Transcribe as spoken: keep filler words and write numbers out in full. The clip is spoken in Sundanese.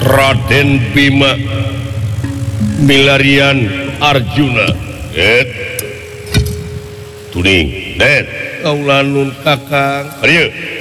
Raden Bima Milarian Arjuna et tuning det kaulanun kakang. Ayo